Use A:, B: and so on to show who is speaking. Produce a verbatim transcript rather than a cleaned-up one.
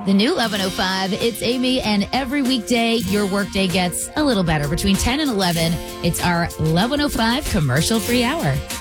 A: The new eleven oh five, it's Amy, and every weekday, your workday gets a little better. Between ten and eleven, it's our eleven oh five commercial-free hour.